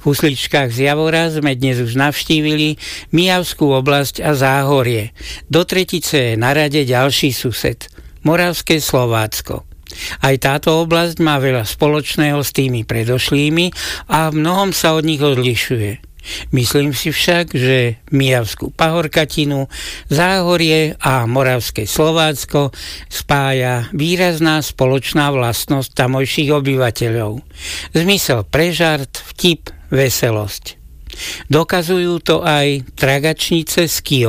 Husličkách z Javora sme dnes už navštívili Mijavskú oblasť a Záhorie. Do tretice je na rade ďalší sused, Moravské Slovácko. Aj táto oblasť má veľa spoločného s tými predošlými a v mnohom sa od nich odlišuje. Myslím si však, že Mijavskú Pahorkatinu, Záhorie a Moravské Slovácko spája výrazná spoločná vlastnosť tamojších obyvateľov. Zmysel pre žart, vtip, veselosť. Dokazujú to aj tragačnice z Kyjova.